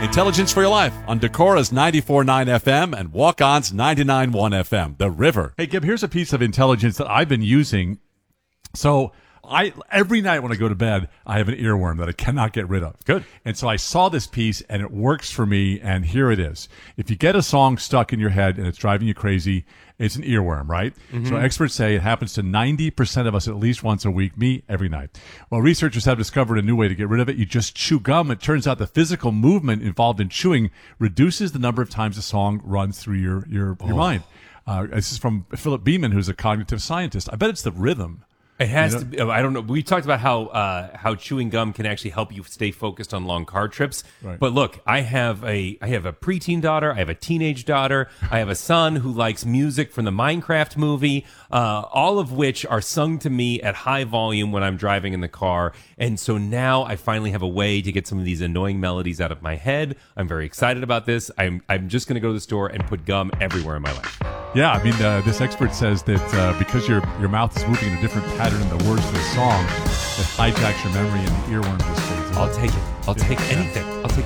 Intelligence for Your Life on Decora's 94.9 FM and Walk-On's 99.1 FM, The River. Hey, Gib, here's a piece of intelligence that I've been using. So every night when I go to bed, I have an earworm that I cannot get rid of. Good. And so I saw this piece, and it works for me, and here it is. If you get a song stuck in your head and it's driving you crazy, it's an earworm, right? Mm-hmm. So experts say it happens to 90% of us at least once a week, me every night. Well, researchers have discovered a new way to get rid of it. You just chew gum. It turns out the physical movement involved in chewing reduces the number of times a song runs through your mind. This is from Philip Beeman, who's a cognitive scientist. I bet it's the rhythm. It has to be. I don't know. We talked about how chewing gum can actually help you stay focused on long car trips. Right. But look, I have a preteen daughter. I have a teenage daughter. I have a son who likes music from the Minecraft movie, all of which are sung to me at high volume when I'm driving in the car. And so now I finally have a way to get some of these annoying melodies out of my head. I'm very excited about this. I'm just going to go to the store and put gum everywhere in my life. Yeah, I mean, this expert says that because your mouth is moving in a different pattern in the words of the song, it hijacks your memory and the earworm just stays. I'll take it. I'll take anything. I'll take